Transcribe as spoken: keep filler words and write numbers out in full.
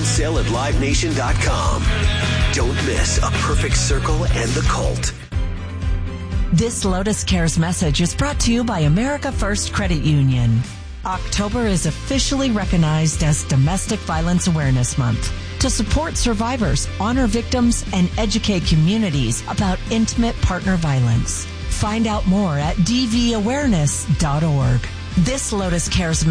sale at live nation dot com. Don't miss A Perfect Circle and The Cult. This Lotus Cares message is brought to you by America First Credit Union. October is officially recognized as Domestic Violence Awareness Month. To support survivors, honor victims, and educate communities about intimate partner violence. Find out more at d v awareness dot org. This Lotus Cares